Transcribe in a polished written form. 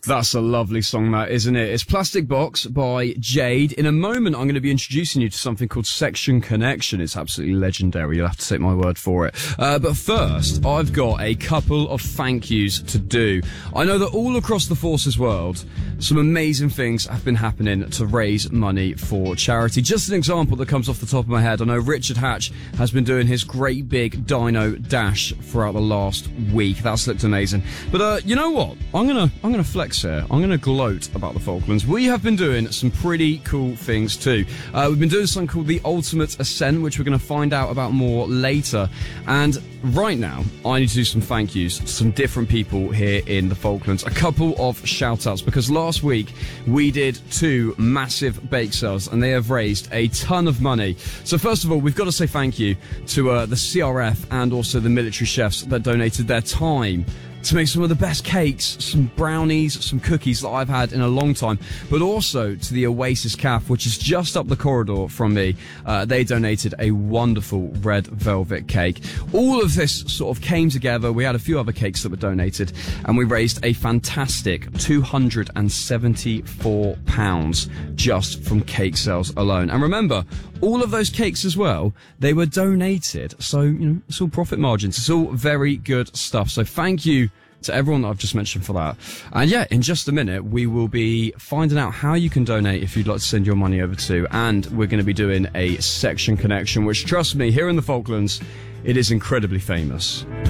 That's a lovely song, that, isn't it? It's Plastic Box by Jade. In a moment, I'm going to be introducing you to something called Section Connection. It's absolutely legendary. You'll have to take my word for it. But first, I've got a couple of thank yous to do. I know that all across the Forces world, some amazing things have been happening to raise money for charity. Just an example that comes off the top of my head. I know Richard Hatch has been doing his great big Dino Dash throughout the last week. That's looked amazing. But you know what? I'm gonna flex here. I'm gonna gloat about the Falklands. We have been doing some pretty cool things too. We've been doing something called the Ultimate Ascent, which we're gonna find out about more later. And right now, I need to do some thank yous to some different people here in the Falklands. A couple of shout outs, because last week we did 2 massive bake sales and they have raised a ton of money. So first of all, we've got to say thank you to the CRF and also the military chefs that donated their time to make some of the best cakes, some brownies, some cookies that I've had in a long time, but also to the Oasis Cafe, which is just up the corridor from me. They donated a wonderful red velvet cake. All of this sort of came together. We had a few other cakes that were donated, and we raised a fantastic £274 just from cake sales alone. And remember, all of those cakes as well, they were donated. So, you know, it's all profit margins. It's all very good stuff. So thank you to everyone that I've just mentioned for that. And yeah, in just a minute, we will be finding out how you can donate if you'd like to send your money over to. And we're going to be doing a Section Connection, which, trust me, here in the Falklands, it is incredibly famous.